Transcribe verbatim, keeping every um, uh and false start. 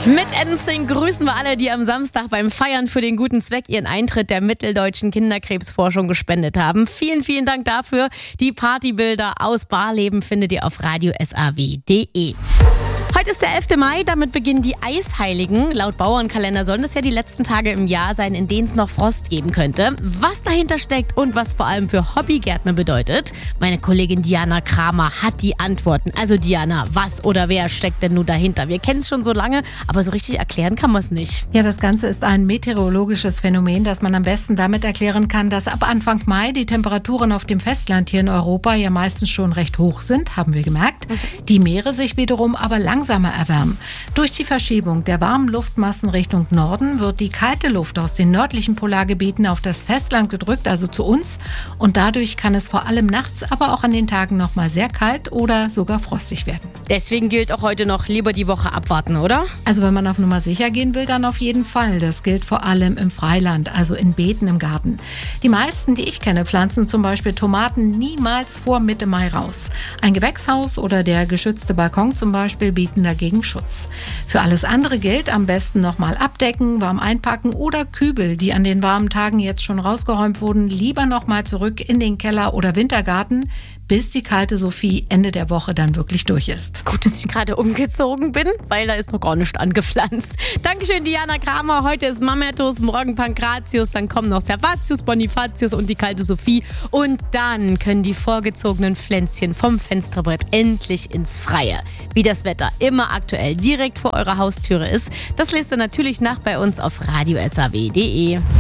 Mit N Sync grüßen wir alle, die am Samstag beim Feiern für den guten Zweck ihren Eintritt der mitteldeutschen Kinderkrebsforschung gespendet haben. Vielen, vielen Dank dafür. Die Partybilder aus Barleben findet ihr auf radio s a w punkt d e. Heute ist der elfte Mai, damit beginnen die Eisheiligen. Laut Bauernkalender sollen es ja die letzten Tage im Jahr sein, in denen es noch Frost geben könnte. Was dahinter steckt und was vor allem für Hobbygärtner bedeutet, meine Kollegin Diana Kramer hat die Antworten. Also Diana, was oder wer steckt denn nun dahinter? Wir kennen es schon so lange, aber so richtig erklären kann man es nicht. Ja, das Ganze ist ein meteorologisches Phänomen, das man am besten damit erklären kann, dass ab Anfang Mai die Temperaturen auf dem Festland hier in Europa ja meistens schon recht hoch sind, haben wir gemerkt. Die Meere sich wiederum aber langsamer erwärmen. Durch die Verschiebung der warmen Luftmassen Richtung Norden wird die kalte Luft aus den nördlichen Polargebieten auf das Festland gedrückt, also zu uns. Und dadurch kann es vor allem nachts, aber auch an den Tagen noch mal sehr kalt oder sogar frostig werden. Deswegen gilt auch heute noch lieber die Woche abwarten, oder? Also wenn man auf Nummer sicher gehen will, dann auf jeden Fall. Das gilt vor allem im Freiland, also in Beeten im Garten. Die meisten, die ich kenne, pflanzen zum Beispiel Tomaten niemals vor Mitte Mai raus. Ein Gewächshaus oder der geschützte Balkon zum Beispiel bieten dagegen Schutz. Für alles andere gilt, am besten nochmal abdecken, warm einpacken oder Kübel, die an den warmen Tagen jetzt schon rausgeräumt wurden, lieber nochmal zurück in den Keller oder Wintergarten, bis die kalte Sophie Ende der Woche dann wirklich durch ist. Gut, dass ich gerade umgezogen bin, weil da ist noch gar nichts angepflanzt. Dankeschön, Diana Kramer. Heute ist Mamertus, morgen Pankratius, dann kommen noch Servatius, Bonifatius und die kalte Sophie. Und dann können die vorgezogenen Pflänzchen vom Fensterbrett endlich ins Freie. Wie das Wetter immer aktuell direkt vor eurer Haustüre ist, das lest ihr natürlich nach bei uns auf radio s a w punkt d e.